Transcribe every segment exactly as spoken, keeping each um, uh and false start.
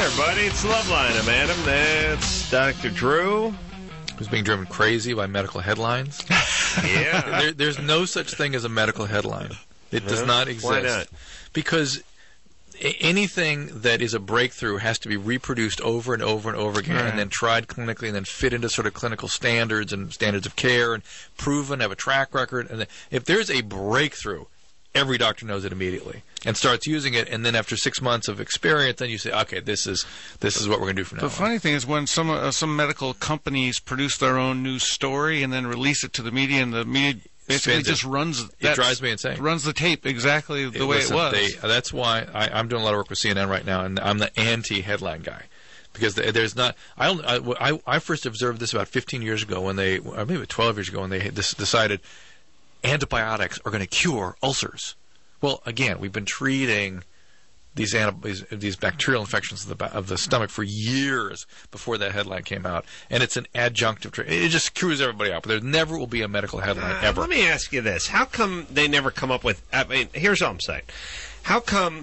everybody. It's Loveline. I'm Adam. That's Doctor Drew. Who's being driven crazy by medical headlines. Yeah. there, there's no such thing as a medical headline. It does Huh? not exist. Why not? Because a- anything that is a breakthrough has to be reproduced over and over and over again Right. and then tried clinically and then fit into sort of clinical standards and standards of care and proven, have a track record. And if there's a breakthrough, every doctor knows it immediately and starts using it, and then after six months of experience, then you say, okay, this is this is what we're going to do from now The on. funny thing is when some uh, some medical companies produce their own news story and then release it to the media, and the media basically Spins it. just runs It that's- drives me insane. runs the tape exactly the way Listen, it was. They, that's why I, I'm doing a lot of work with C N N right now, and I'm the anti-headline guy. Because there's not, I, only, I, I first observed this about fifteen years ago when they, or maybe twelve years ago when they this decided antibiotics are going to cure ulcers. Well, again, we've been treating these anti- these, these bacterial infections of the of the stomach for years before that headline came out, and it's an adjunctive treatment. It just screws everybody up. There never will be a medical headline Uh, ever. Let me ask you this. How come they never come up with... I mean, here's all I'm saying. How come...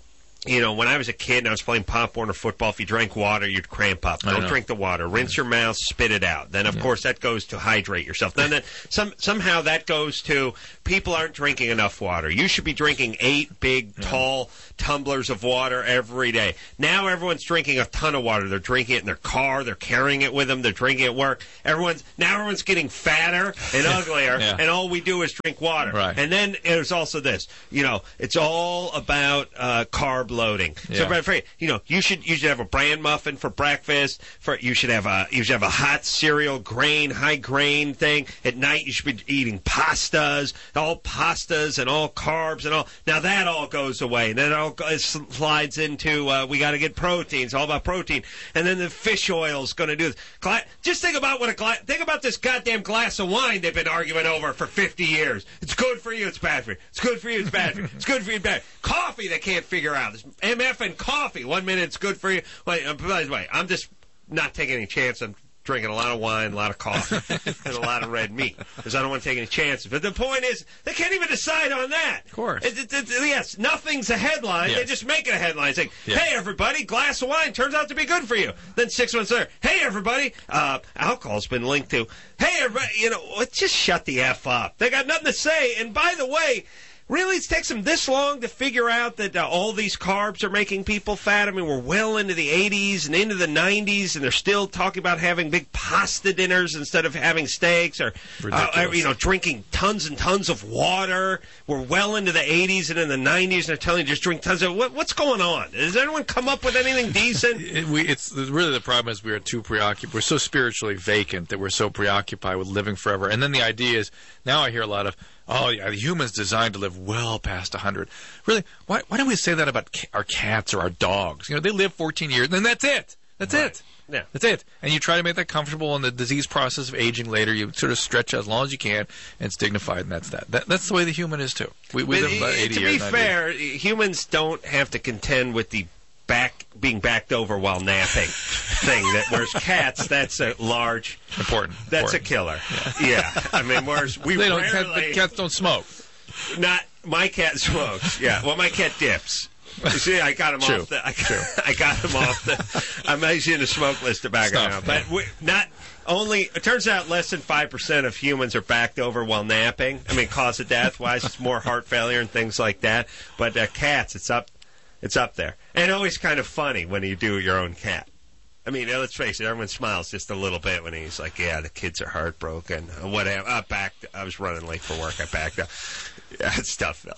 You know, when I was a kid and I was playing Pop Warner football, if you drank water, you'd cramp up. I Don't know. drink the water. Rinse your mouth, spit it out. Then, of Yeah. course, that goes to hydrate yourself. Then, that, some somehow that goes to people aren't drinking enough water. You should be drinking eight big, tall tumblers of water every day. Now everyone's drinking a ton of water. They're drinking it in their car. They're carrying it with them. They're drinking it at work. Everyone's now everyone's getting fatter and uglier, Yeah. and all we do is drink water. Right. And then there's also this. You know, it's all about uh, carb loading. So, Yeah. but for- you know, you should you should have a bran muffin for breakfast. For you should have a you should have a hot cereal, grain, high grain thing. At night, you should be eating pastas, all pastas and all carbs and all. Now that all goes away. And then it all go- it slides into uh, we got to get protein. It's all about protein. And then the fish oil is going to do this. Gla- Just think about what a glass. Think about this goddamn glass of wine they've been arguing over for fifty years. It's good for you. It's bad for you. It's good for you. It's bad for you. It's good for you. It's bad. Coffee they can't figure out. This M F and coffee. One minute it's good for you. Wait, uh, by the way, I'm just not taking any chance. I'm drinking a lot of wine, a lot of coffee, and a lot of red meat because I don't want to take any chances. But the point is, they can't even decide on that. Of course. It, it, it, yes, nothing's a headline. They Yes. just make it a headline saying, Yeah. hey, everybody, glass of wine turns out to be good for you. Then six months later, hey, everybody, uh, alcohol's been linked to, hey, everybody, you know, what, just shut the F up. They got nothing to say. And by the way, really, it takes them this long to figure out that uh, all these carbs are making people fat. I mean, we're well into the eighties and into the nineties, and they're still talking about having big pasta dinners instead of having steaks, or uh, Ridiculous. you know, drinking tons and tons of water. We're well into the eighties and in the nineties, and they're telling you just drink tons of. What, what's going on? Has anyone come up with anything decent? It, we, it's really the problem is we are too preoccupied. We're so spiritually vacant that we're so preoccupied with living forever. And then the idea is now I hear a lot of, oh yeah, the human's designed to live well past one hundred. Really, why why don't we say that about ca- our cats or our dogs? You know, they live fourteen years, and then that's it. That's Right. it. Yeah. That's it. And you try to make that comfortable in the disease process of aging later. You sort of stretch as long as you can, and it's dignified, and that's that. that that's the way the human is too. We, we But, live about uh, eighty to years. be ninety. fair, humans don't have to contend with the back being backed over while napping thing. That whereas cats, that's a large, Important. that's a important. killer. Yeah. I mean, whereas we They don't. Cat, rarely the cats don't smoke. not my cat smokes. Yeah. Well, my cat dips. You see, I got him True. off the. I, I got him off the. I'm actually in the smokeless tobacco Stuff, now, but yeah. we, not. Only it turns out less than five percent of humans are backed over while napping. I mean, cause of death wise, it's more heart failure and things like that. But uh, cats, it's up, it's up there, and always kind of funny when you do your own cat. I mean, let's face it, everyone smiles just a little bit when he's like, "Yeah, the kids are heartbroken." Or whatever. I backed. I was running late for work. I backed up. Yeah, it's tough, Phil.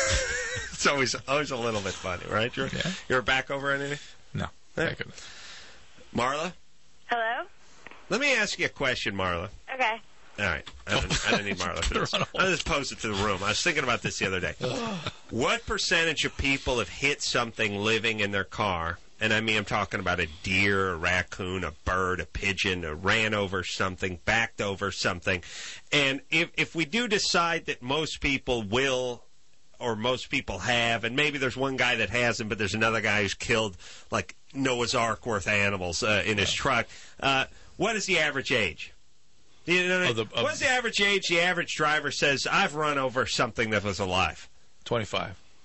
It's always always a little bit funny, right? You're Yeah. you're back over anything, No. Yeah. Thank goodness. Marla? Hello? Let me ask you a question, Marla. Okay. All right. I don't, I don't need Marla for this. I'll just pose it to the room. I was thinking about this the other day. What percentage of people have hit something living in their car? And I mean, I'm talking about a deer, a raccoon, a bird, a pigeon, a ran over something, backed over something. And if if we do decide that most people will, or most people have, and maybe there's one guy that hasn't, but there's another guy who's killed like Noah's Ark worth animals uh, in his truck. Uh, what is the average age? You know, Of the- what's of- the average age the average driver says, I've run over something that was alive? twenty-five.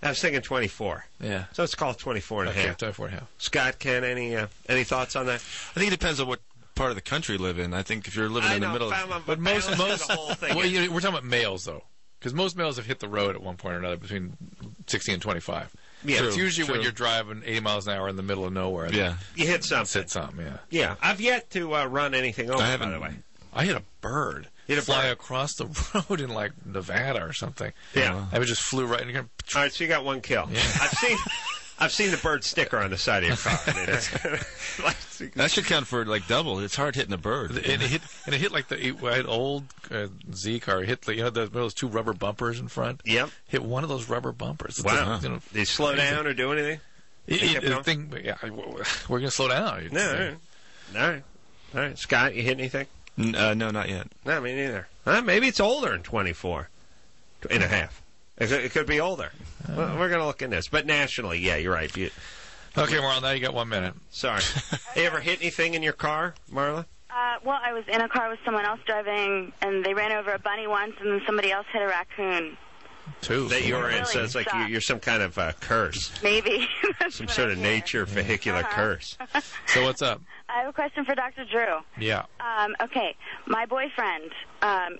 I was thinking twenty-four. Yeah. So let's call it twenty-four and Okay, a half. twenty-four and a half. Scott, Ken, any uh, any thoughts on that? I think it depends on what part of the country you live in. I think if you're living I in know, the middle, but, of, But most most most the whole thing. well, is- you know, we're talking about males though, because most males have hit the road at one point or another between sixty and twenty-five. Yeah, so it's true, usually when true. you're driving eighty miles an hour in the middle of nowhere. yeah. you hit That's something. hit something. Yeah. Yeah, I've yet to uh, run anything over. I By haven't- the way, I hit a bird. Hit a fly bird. across the road in like Nevada or something. Yeah. I just flew right in. all right. So you got one kill. Yeah. I've seen I've seen the bird sticker on the side of your car. And it's like, That should count for like double. It's hard hitting a bird. And it hit, and it hit like the I had old uh, Z car. It hit the, you know, the, those two rubber bumpers in front. Yep. Hit one of those rubber bumpers. It's Wow. like, you know, Did you slow down or do anything? it, They it, kept the going? thing, yeah, we're gonna slow down. It's, No. uh, All right. All right. All right. Scott, you hit anything? N- uh, no, not yet. No, me neither. Huh, maybe it's older than twenty-four and a half. It could, it could be older. Well, we're going to look in this. But nationally, yeah, you're right. You, Okay, Marla, now you got one minute. sorry. You ever hit anything in your car, Marla? Uh, well, I was in a car with someone else driving, and they ran over a bunny once, and then somebody else hit a raccoon. Two. That you were in, Really so it's like you, sucks. you're some kind of uh, curse. Maybe. That's Some what sort I of hear. nature vehicular Uh-huh. curse. So what's up? I have a question for Doctor Drew. Yeah. Um, okay, my boyfriend, um,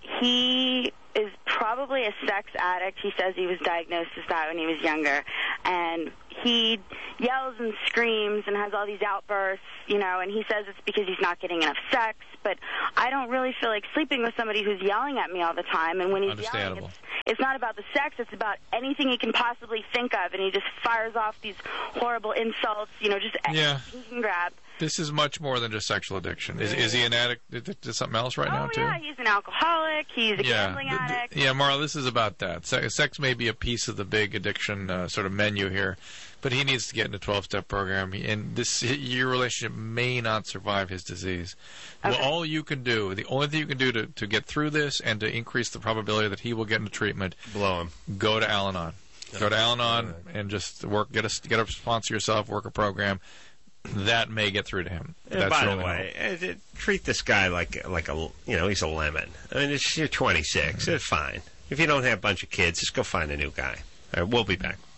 he is probably a sex addict. He says he was diagnosed as that when he was younger. And he yells and screams and has all these outbursts, you know, and he says it's because he's not getting enough sex. But I don't really feel like sleeping with somebody who's yelling at me all the time. And when he's yelling, Understandable. it's, it's not about the sex. It's about anything he can possibly think of. And he just fires off these horrible insults, you know, just Yeah. anything he can grab. This is much more than just sexual addiction. Is is he an addict to, to something else right now oh, too? yeah, he's an alcoholic. He's a Yeah, gambling th- th- addict. yeah, Marla, this is about that. Se- Sex may be a piece of the big addiction uh, sort of menu here, but he needs to get in a twelve-step program, He- and this your relationship may not survive his disease. Well, Okay. all you can do, the only thing you can do to, to get through this and to increase the probability that he will get into treatment, Blow him. go to Al-Anon. Go to Al-Anon and just work, get a get a sponsor yourself, work a program. That may get through to him. And That's by your the only way, uh, uh, treat this guy like like a you know he's a lemon. I mean, it's, you're twenty-six. It's fine. If you don't have a bunch of kids, just go find a new guy. All right, we'll be back.